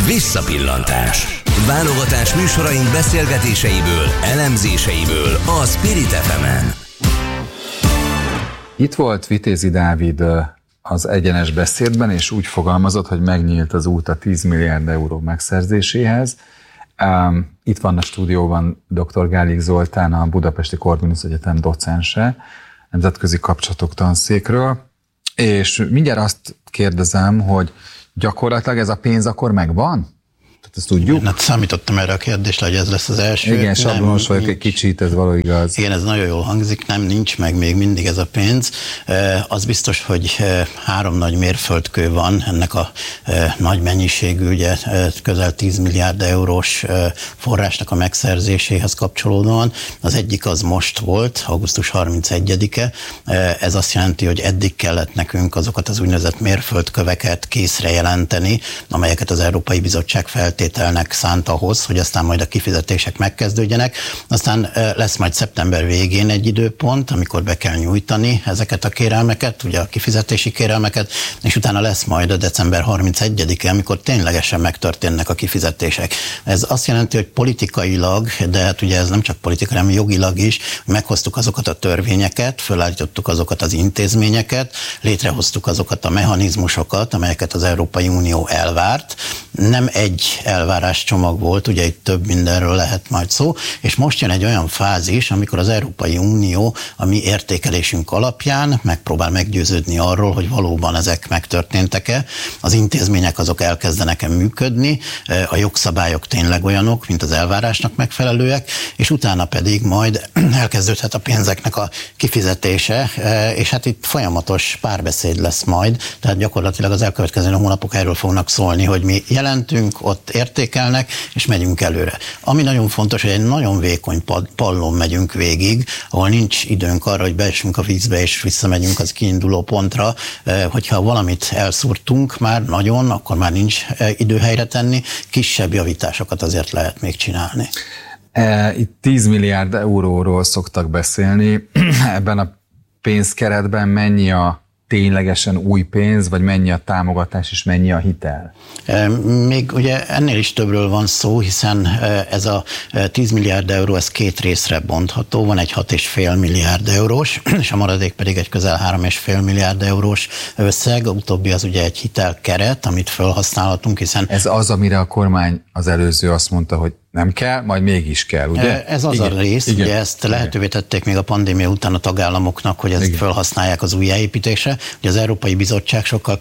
Visszapillantás. Válogatás műsoraink beszélgetéseiből, elemzéseiből a Spirit FM-en. Itt volt Vitézi Dávid az Egyenes Beszédben, és úgy fogalmazott, hogy megnyílt az út a 10 milliárd euró megszerzéséhez. Itt van a stúdióban dr. Gálik Zoltán, a Budapesti Corvinus Egyetem docense, nemzetközi kapcsolatok tanszékről, és mindjárt azt kérdezem, hogy gyakorlatilag ez a pénz akkor megvan? Tehát ezt tudjuk? Hát számítottam erre a kérdésre, hogy ez lesz az első. Igen, sablonos vagyok egy kicsit, ez való igaz. Igen, ez nagyon jól hangzik, nem, nincs meg még mindig ez a pénz. Az biztos, hogy 3 nagy mérföldkő van ennek a nagy mennyiségű, ugye közel 10 milliárd eurós forrásnak a megszerzéséhez kapcsolódóan. Az egyik az most volt, augusztus 31-e. Ez azt jelenti, hogy eddig kellett nekünk azokat az úgynevezett mérföldköveket készre jelenteni, amelyeket az Európai Bizottság feltételnek szánt ahhoz, hogy aztán majd a kifizetések megkezdődjenek. Aztán lesz majd szeptember végén egy időpont, amikor be kell nyújtani ezeket a kérelmeket, ugye a kifizetési kérelmeket, és utána lesz majd a december 31-e, amikor ténylegesen megtörténnek a kifizetések. Ez azt jelenti, hogy politikailag, de hát ugye ez nem csak politika, hanem jogilag is, meghoztuk azokat a törvényeket, fölállítottuk azokat az intézményeket, létrehoztuk azokat a mechanizmusokat, amelyeket az Európai Unió elvárt. Nem egy elvárás csomag volt, ugye itt több mindenről lehet majd szó, és most jön egy olyan fázis, amikor az Európai Unió a mi értékelésünk alapján megpróbál meggyőződni arról, hogy valóban ezek megtörténtek-e, az intézmények azok elkezdenek-e működni, a jogszabályok tényleg olyanok, mint az elvárásnak megfelelőek, és utána pedig majd elkezdődhet a pénzeknek a kifizetése, és hát itt folyamatos párbeszéd lesz majd, tehát gyakorlatilag az elkövetkező hónapok erről fognak szólni, hogy mi jelentünk, ott értékelnek, és megyünk előre. Ami nagyon fontos, hogy egy nagyon vékony pallon megyünk végig, ahol nincs időnk arra, hogy beesünk a vízbe, és visszamegyünk az kiinduló pontra. Hogyha valamit elszúrtunk már nagyon, akkor már nincs idő helyre tenni, kisebb javításokat azért lehet még csinálni. Itt 10 milliárd euróról szoktak beszélni. Ebben a pénzkeretben mennyi a ténylegesen új pénz, vagy mennyi a támogatás, és mennyi a hitel? Még ugye ennél is többről van szó, hiszen ez a 10 milliárd euró, ez 2 részre bontható, van egy 6,5 milliárd eurós, és a maradék pedig egy közel 3,5 milliárd eurós összeg, a utóbbi az ugye egy hitelkeret, amit felhasználhatunk, hiszen... Ez az, amire a kormány az előző azt mondta, hogy nem kell, majd mégis kell, ugye? Ez az igen, a rész, igen, ugye ezt lehetővé tették még a pandémia után a tagállamoknak, hogy ezt felhasználják az újjáépítésre. Ugye az Európai Bizottság sokkal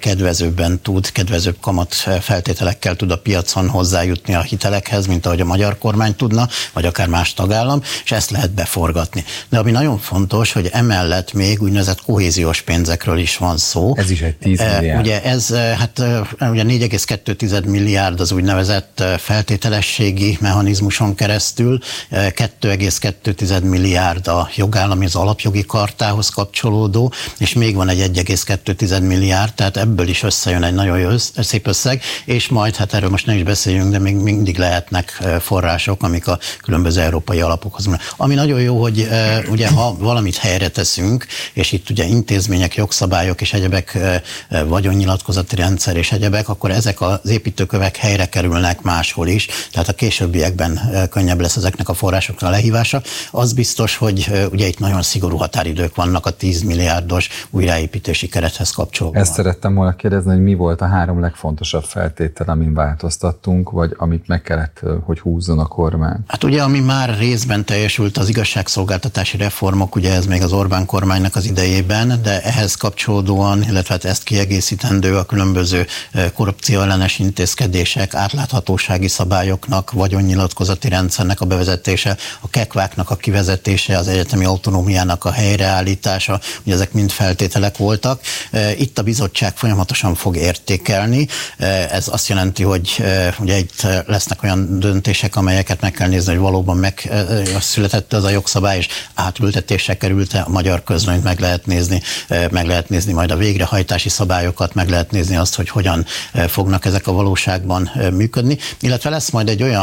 kedvezőbb kamat feltételekkel tud a piacon hozzájutni a hitelekhez, mint ahogy a magyar kormány tudna, vagy akár más tagállam, és ezt lehet beforgatni. De ami nagyon fontos, hogy emellett még úgynevezett kohéziós pénzekről is van szó. Ez is egy 10 milliárd. Ugye ez, hát ugye 4,2 milliárd az úgynevezett feltételességi mechanizmuson keresztül, 2,2 milliárd a jogállami, az alapjogi kartához kapcsolódó, és még van egy 1,2 milliárd, tehát ebből is összejön egy nagyon jó szép összeg, és majd, hát erről most ne is beszéljünk, de még mindig lehetnek források, amik a különböző európai alapokhoz vannak. Ami nagyon jó, hogy ugye ha valamit helyre teszünk, és itt ugye intézmények, jogszabályok és egyebek, vagyonnyilatkozati rendszer és egyebek, akkor ezek az építőkövek helyre kerülnek máshol is, tehát a későbbiekben könnyebb lesz ezeknek a forrásoknak a lehívása. Az biztos, hogy ugye itt nagyon szigorú határidők vannak a 10 milliárdos újraépítési kerethez kapcsolódóan. Ezt szerettem volna kérdezni, hogy mi volt a 3 legfontosabb feltétel, amin változtattunk, vagy amit meg kellett, hogy húzzon a kormány? Hát ugye, ami már részben teljesült, az igazságszolgáltatási reformok, ugye ez még az Orbán kormánynak az idejében, de ehhez kapcsolódóan, illetve hát ezt kiegészítendő a különböző korrupcióellenes intézkedések, átláthatósági szabályoknak, vagyonnyilatkozati rendszernek a bevezetése, a kekváknak a kivezetése, az egyetemi autonómiának a helyreállítása, ugye ezek mind feltételek voltak. Itt a bizottság folyamatosan fog értékelni. Ez azt jelenti, hogy ugye itt lesznek olyan döntések, amelyeket meg kell nézni, hogy valóban megszületett ez a jogszabály, és átültetésre került-e, a magyar közlönyt meg lehet nézni majd a végrehajtási szabályokat, meg lehet nézni azt, hogy hogyan fognak ezek a valóságban működni, illetve lesz majd egy olyan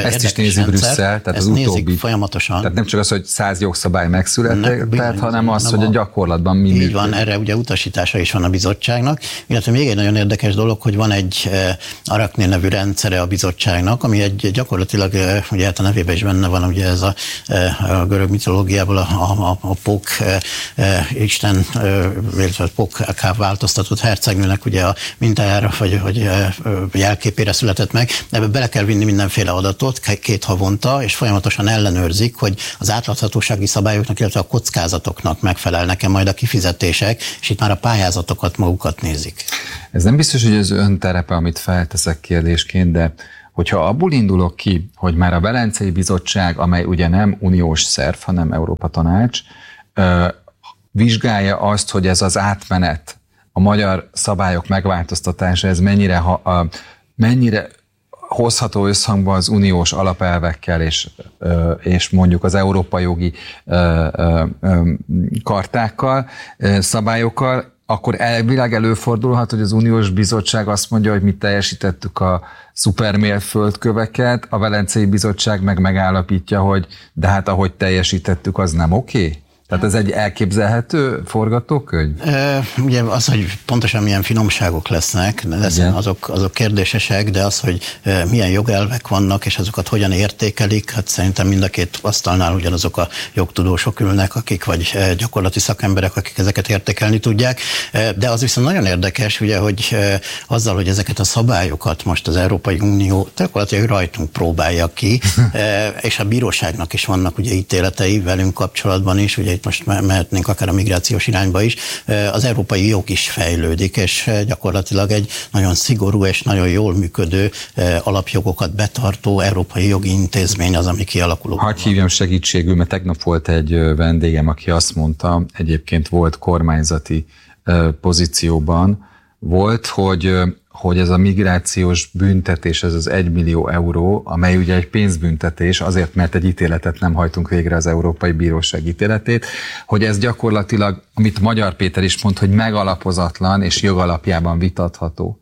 Ezt is nézi Brüsszel, tehát az utóbbi. Folyamatosan. Tehát nem csak az, hogy 100 jogszabály megszületett, hanem az, hogy a gyakorlatban mi működik. Így van, erre ugye utasítása is van a bizottságnak, illetve még egy nagyon érdekes dolog, hogy van egy Arachne nevű rendszere a bizottságnak, ami egy gyakorlatilag, ugye hát a nevében is benne van, ugye ez a görög mitológiából a Pók Isten, illetve Pók változtatott hercegnőnek ugye a mintájára, vagy jelképére született meg. Ebbe bele kell vinni mindenféle adatot 2 havonta, és folyamatosan ellenőrzik, hogy az átláthatósági szabályoknak, illetve a kockázatoknak megfelelnek-e majd a kifizetések, és itt már a pályázatokat magukat nézik. Ez nem biztos, hogy az ön terepe, amit felteszek kérdésként, de hogyha abból indulok ki, hogy már a Velencei Bizottság, amely ugye nem uniós szerv, hanem Európa Tanács, vizsgálja azt, hogy ez az átmenet, a magyar szabályok megváltoztatása, ez mennyire hozható összhangba az uniós alapelvekkel és mondjuk az európai jogi kartákkal, szabályokkal, akkor elvileg előfordulhat, hogy az uniós bizottság azt mondja, hogy mi teljesítettük a szupermérföldköveket, a Velencei Bizottság meg megállapítja, hogy de hát ahogy teljesítettük, az nem oké? Tehát ez egy elképzelhető forgatókönyv? Ugye az, hogy pontosan milyen finomságok lesznek, azok kérdésesek, de az, hogy milyen jogelvek vannak, és azokat hogyan értékelik, hát szerintem mind a két asztalnál ugyanazok a jogtudósok ülnek, akik vagy gyakorlati szakemberek, akik ezeket értékelni tudják. De az viszont nagyon érdekes, ugye, hogy azzal, hogy ezeket a szabályokat most az Európai Unió gyakorlatilag rajtunk próbálja ki, és a bíróságnak is vannak ugye ítéletei velünk kapcsolatban is, ugye itt most mehetnénk akár a migrációs irányba is, az európai jog is fejlődik, és gyakorlatilag egy nagyon szigorú és nagyon jól működő alapjogokat betartó európai jogi intézmény az, ami kialakuló. Hadd hívjam segítségül, mert tegnap volt egy vendégem, aki azt mondta, egyébként volt kormányzati pozícióban, volt, hogy ez a migrációs büntetés, ez az 1 millió euró, amely ugye egy pénzbüntetés, azért, mert egy ítéletet nem hajtunk végre, az Európai Bíróság ítéletét, hogy ez gyakorlatilag, amit Magyar Péter is mond, hogy megalapozatlan és jogalapjában vitatható.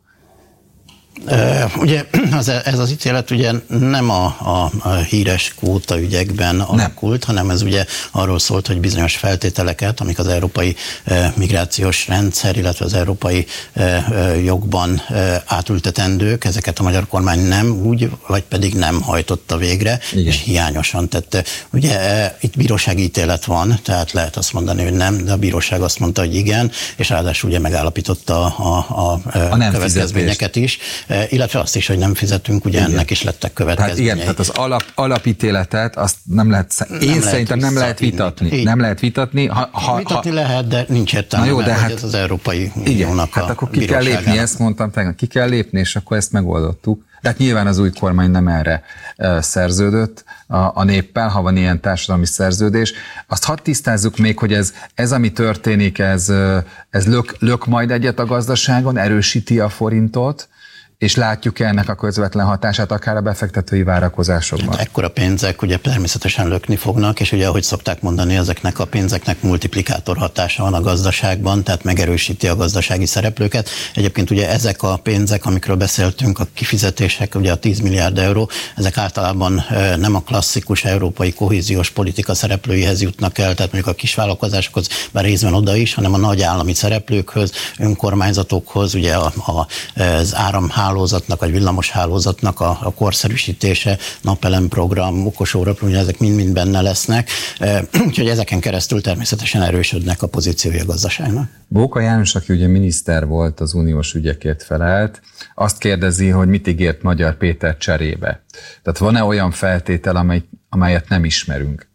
Ugye ez az ítélet ugye nem a híres kvóta ügyekben alakult, hanem ez ugye arról szólt, hogy bizonyos feltételeket, amik az európai migrációs rendszer, illetve az európai jogban átültetendők, ezeket a magyar kormány nem úgy, vagy pedig nem hajtotta végre, igen, és hiányosan tette. Ugye itt bírósági ítélet van, tehát lehet azt mondani, hogy nem, de a bíróság azt mondta, hogy igen, és ráadásul ugye megállapította a következményeket is. Illetve azt is, hogy nem fizetünk, ugye igen, ennek is lettek következményei. Tehát igen, tehát az alapítéletet azt nem lehet, szerintem nem lehet vitatni. Nem lehet vitatni. Vitatni lehet, de nincs értelme, jó, de hát, ez az Európai Uniónak hát akkor ki kell lépni, ezt mondtam tegnap, ki kell lépni, és akkor ezt megoldottuk. De hát nyilván az új kormány nem erre szerződött a néppel, ha van ilyen társadalmi szerződés. Azt hadd tisztázzuk még, hogy ez ami történik, ez lök majd egyet a gazdaságon, erősíti a forintot, és látjuk ennek a közvetlen hatását akár a befektetői várakozásokban. Hát ekkora pénzek ugye természetesen lökni fognak, és ugye ahogy szokták mondani, ezeknek a pénzeknek multiplikátor hatása van a gazdaságban, tehát megerősíti a gazdasági szereplőket. Egyébként ugye ezek a pénzek, amikről beszéltünk, a kifizetések, ugye a 10 milliárd euró, ezek általában nem a klasszikus európai kohéziós politika szereplőihez jutnak el, tehát mondjuk a kisvállalkozásokhoz, bár részben oda is, hanem a nagy állami szereplőkhöz, önkormányzatokhoz, ugye az áramhálózatnak, vagy villamoshálózatnak a korszerűsítése, napelemprogram, okosóraprogram, ezek mind-mind benne lesznek, úgyhogy ezeken keresztül természetesen erősödnek a pozíciója a gazdaságnak. Bóka János, aki ugye miniszter volt, az uniós ügyekért felelt, azt kérdezi, hogy mit ígért Magyar Péter cserébe. Tehát van-e olyan feltétel, amelyet nem ismerünk?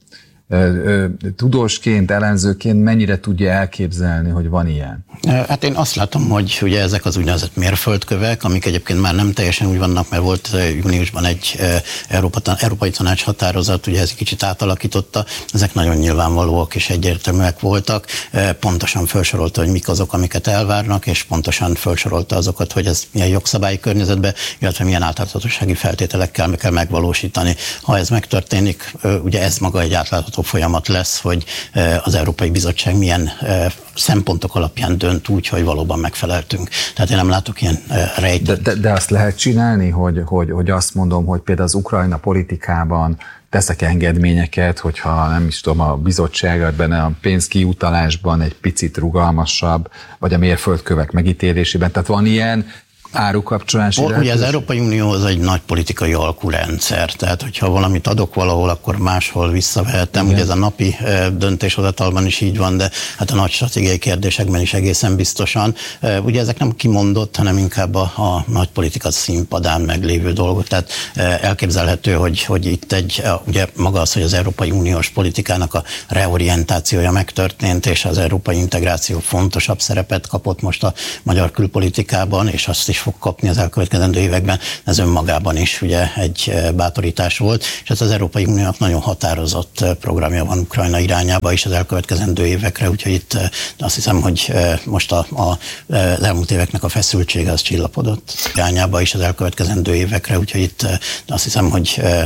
Tudósként, elemzőként mennyire tudja elképzelni, hogy van ilyen? Hát én azt látom, hogy ugye ezek az úgynevezett mérföldkövek, amik egyébként már nem teljesen úgy vannak, mert volt júniusban egy Európai Tanács határozat, ugye ez kicsit átalakította, ezek nagyon nyilvánvalóak és egyértelműek voltak, pontosan felsorolta, hogy mik azok, amiket elvárnak, és pontosan felsorolta azokat, hogy ez milyen jogszabályi környezetben, illetve milyen átláthatósági feltételekkel kell megvalósítani. Ha ez megtörténik, ugye ez maga egy átlátható átlátható folyamat lesz, hogy az Európai Bizottság milyen szempontok alapján dönt úgy, hogy valóban megfeleltünk. Tehát én nem látok ilyen rejtett. De azt lehet csinálni, hogy azt mondom, hogy például az Ukrajna politikában teszek engedményeket, hogyha nem is tudom, a bizottság benne a pénzkiutalásban egy picit rugalmasabb, vagy a mérföldkövek megítélésében. Tehát van ilyen árukapcsolási lehetőség? Ugye az Európai Unió az egy nagy politikai alkurendszer, tehát hogyha valamit adok valahol, akkor máshol visszavehetem. Igen. Ugye ez a napi döntéshozatalban is így van, de hát a nagy stratégiai kérdésekben is egészen biztosan. Ugye ezek nem kimondott, hanem inkább a nagy politika színpadán meglévő dolgok. Tehát elképzelhető, hogy itt ugye maga az, hogy az Európai Uniós politikának a reorientációja megtörtént, és az európai integráció fontosabb szerepet kapott most a magyar külpolitikában, és azt is fog kapni az elkövetkezendő években, ez önmagában is ugye egy bátorítás volt, és ez az Európai Uniónak nagyon határozott programja van Ukrajna irányába is az elkövetkezendő évekre, úgyhogy itt azt hiszem, hogy most az elmúlt éveknek a feszültsége az csillapodott irányába is az elkövetkezendő évekre, úgyhogy itt azt hiszem, hogy